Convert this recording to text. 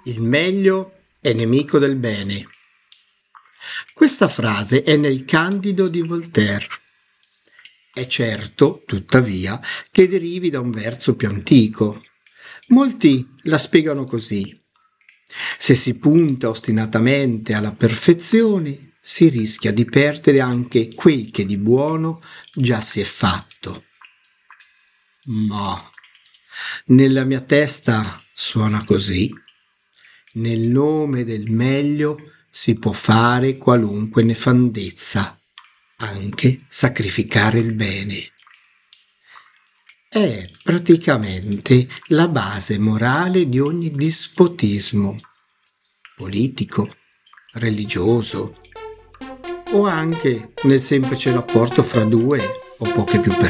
Il meglio è nemico del bene. Questa frase è nel Candido di Voltaire. È certo, tuttavia, che derivi da un verso più antico. Molti la spiegano così: se si punta ostinatamente alla perfezione, si rischia di perdere anche quel che di buono già si è fatto. Ma nella mia testa suona così. Nel nome del meglio si può fare qualunque nefandezza, anche sacrificare il bene. È praticamente la base morale di ogni dispotismo, politico, religioso o anche nel semplice rapporto fra due o poche più persone.